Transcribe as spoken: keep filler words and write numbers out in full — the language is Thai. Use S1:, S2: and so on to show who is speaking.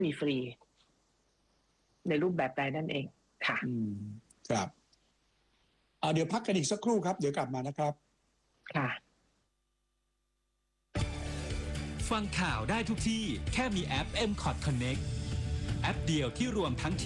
S1: มีฟรีในรูปแบบใดนั่นเองค่ะ
S2: อืมครับเอาเดี๋ยวพักกันอีกสักครู่ครับเดี๋ยวกลับมานะครับ
S1: ค่ะ
S3: ฟังข่าวได้ทุกที่แค่มีแอป เอ็ม คอท Connect แอปเดียวที่รวมทั้ง